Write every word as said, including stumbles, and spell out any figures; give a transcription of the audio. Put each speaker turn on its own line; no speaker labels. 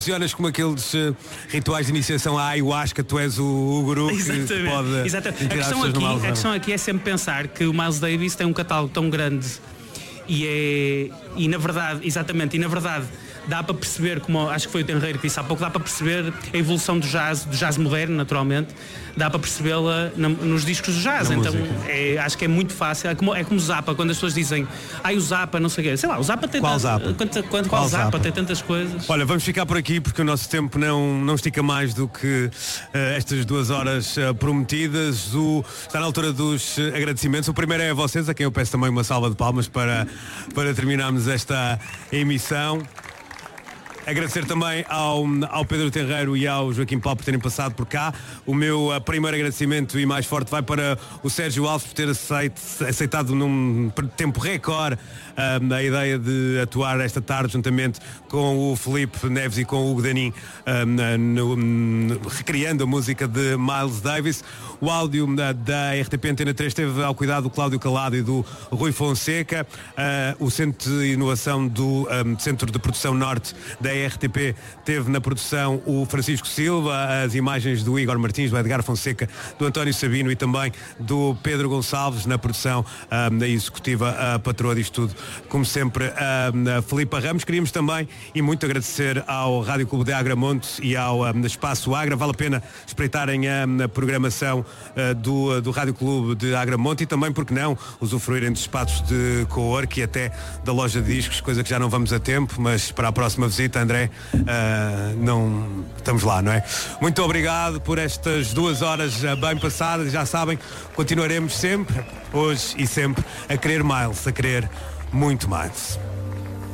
Funcionas como aqueles uh, rituais de iniciação à ayahuasca, tu és o, o guru que
Exatamente.
pode
Exatamente. A,
tirar as
questão
pessoas
aqui,
numa
a questão aqui é sempre pensar que o Miles Davis tem um catálogo tão grande e é e na verdade, exatamente, e na verdade dá para perceber, como acho que foi o Tenreiro que disse há pouco, dá para perceber a evolução do jazz, do jazz moderno, naturalmente, dá para percebê-la na, nos discos do jazz.
Na
então é, acho que é muito fácil, é como, é como o Zappa, quando as pessoas dizem ai, o Zappa, não sei o quê, sei lá, o Zappa tem
Qual
tantas,
Zappa?
Quanto, quanto, qual,
Qual
Zappa?
Zappa?
Tem tantas coisas.
Olha, vamos ficar por aqui porque o nosso tempo não, não estica mais do que uh, estas duas horas uh, prometidas. O, está na altura dos uh, agradecimentos. O primeiro é a vocês, a quem eu peço também uma salva de palmas para, para terminarmos esta emissão. Agradecer também ao, ao Pedro Tenreiro e ao Joaquim Paulo por terem passado por cá. O meu uh, primeiro agradecimento e mais forte vai para o Sérgio Alves por ter aceito, aceitado num tempo recorde uh, a ideia de atuar esta tarde juntamente com o Filipe Neves e com o Hugo Danin, uh, no, no, recriando a música de Miles Davis. O áudio uh, da R T P Antena três esteve ao cuidado do Cláudio Calado e do Rui Fonseca. Uh, o Centro de Inovação do um, Centro de Produção Norte da R T P teve na produção o Francisco Silva, as imagens do Igor Martins, do Edgar Fonseca, do António Sabino e também do Pedro Gonçalves na produção um, da executiva a patroa disto tudo, como sempre, um, a Filipa Ramos. Queríamos também e muito agradecer ao Rádio Clube de Agramonte e ao um, Espaço Agra. Vale a pena espreitarem a, a programação uh, do, do Rádio Clube de Agramonte e também, porque não, usufruírem dos espaços de co-work e até da loja de discos, coisa que já não vamos a tempo, mas para a próxima visita, André, uh, não estamos lá, não é? Muito obrigado por estas duas horas uh, bem passadas. Já sabem, continuaremos sempre, hoje e sempre, a querer Miles, a querer muito mais.